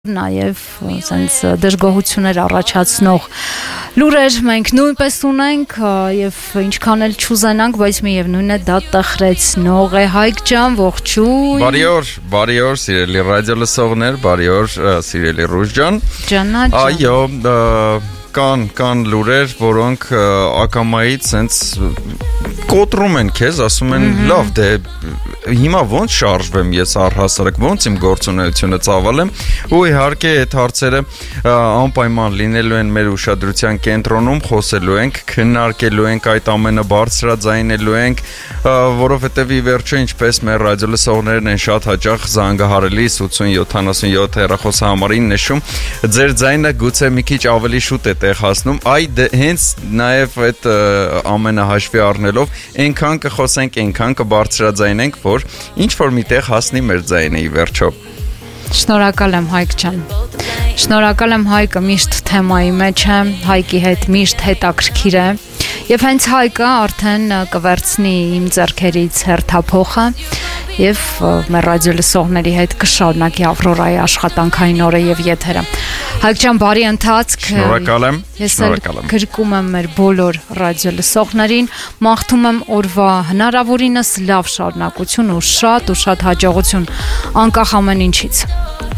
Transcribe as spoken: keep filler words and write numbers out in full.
Նաև sense դժգոհություններ առաջացնող լուրեր մենք նույնպես ունենք եւ ինչքան էլ չուզենանք, բայց միևնույն է դա տխրեցնող է։ Հայկ ջան, ողջույն։ Բարի օր, բարի օր, սիրելի ռադիո լսողներ, բարի օր, սիրելի Ռուժ ջան։ Ջանա ջան։ Այո, կան կան լուրեր, որոնք ակամայից sense կոտրում են քեզ, ասում են լավ, դե հիմա ոնց շարժվեմ ես առհասարակ, ոնց իմ գործունեությունը ծավալեմ, ու իհարկե այդ հարցերը անպայման լինելու են մեր ուշադրության կենտրոնում, խոսելու ենք, քննարկելու ենք այդ ամենը, բարձրաձայնելու ենք, որովհետև ի վերջո ինչպես մեր ռադիոլսողներն են շատ հաճախ զանգահարելիս ութսուն յոթանասունյոթ հեռախոսահամարին նշում, ձեր ձայնը գուցե մի քիչ ավելի շուտ է տեղ հասնում, այ հենց նաև այդ ամենը հաշվի առնելով այնքան կխոսենք, այնքան կբարձրաձայնենք, որ ինչ որ միտեղ հասնի մեր ձայնը ի վերջո։ Շնորհակալ եմ Հայկ ջան։ Շնորհակալ եմ Հայկը միշտ թեմայի մեջ է, Հայկի հետ միշտ հետաքրքիր է։ Եվ հենց Հայկը արդեն կվերցնի իմ ձեռքերից հերթափոխը եւ մեր ռադիո լսողների հետ կշարունակի Ավրորայի աշխատանքային օրը եւ եթերը։ Հայկ ջան, բարի ընթացք։ Շնորհակալ եմ։ Ես գրկում եմ մեր բոլոր ռադիո լսողներին, մաղթում եմ օրվա հնարավորինս լավ շարունակություն ու շատ ու շատ հաջողություն անկախ ամեն ինչից։